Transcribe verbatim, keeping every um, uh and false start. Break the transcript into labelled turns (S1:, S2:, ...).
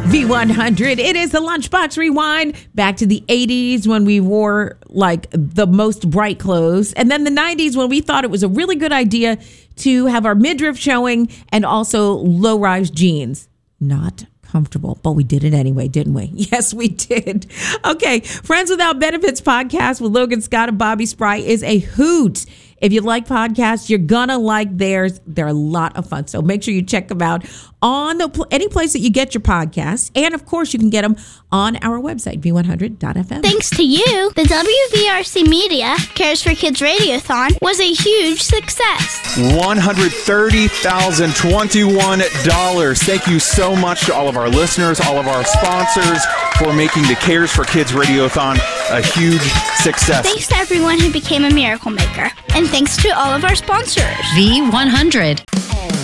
S1: V one hundred. It is the Lunchbox Rewind. Back to the eighties when we wore like the most bright clothes. And then the nineties when we thought it was a really good idea to have our midriff showing and also low-rise jeans. Not comfortable, but we did it anyway, didn't we? Yes, we did. Okay, Friends Without Benefits podcast with Logan Scott and Bobby Spry is a hoot. If you like podcasts, you're gonna like theirs. They're a lot of fun. So make sure you check them out on the, any place that you get your podcasts. And of course, you can get them on our website, V one hundred dot F M.
S2: Thanks to you, the W V R C Media Cares for Kids Radiothon was a huge success.
S3: one hundred thirty thousand twenty-one dollars. Thank you so much to all of our listeners, all of our sponsors for making the Cares for Kids Radiothon a huge success.
S2: Thanks to everyone who became a miracle maker. And thanks to all of our sponsors.
S4: V one hundred.